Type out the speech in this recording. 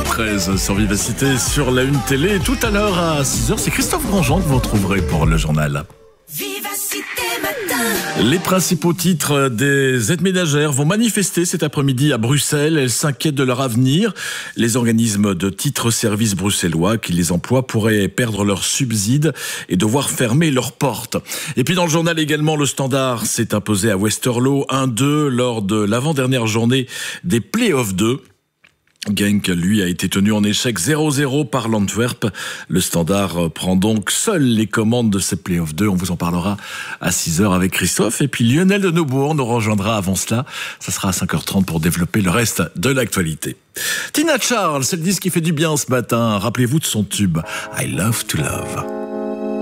13 sur Vivacité, sur la Une Télé. Et tout à l'heure à 6h, c'est Christophe Grandjean que vous retrouverez pour le journal. Vivacité Matin. Les principaux titres des aides ménagères vont manifester cet après-midi à Bruxelles. Elles s'inquiètent de leur avenir. Les organismes de titres-services bruxellois qui les emploient pourraient perdre leurs subsides et devoir fermer leurs portes. Et puis dans le journal également, le Standard s'est imposé à Westerlo 1-2 lors de l'avant-dernière journée des Play-Off 2. Genk, lui, a été tenu en échec 0-0 par l'Antwerp. Le Standard prend donc seul les commandes de ces Play-Off 2. On vous en parlera à 6h avec Christophe. Et puis Lionel de Neubourg nous rejoindra avant cela. Ça sera à 5h30 pour développer le reste de l'actualité. Tina Charles, c'est le disque qui fait du bien ce matin. Rappelez-vous de son tube I Love to Love.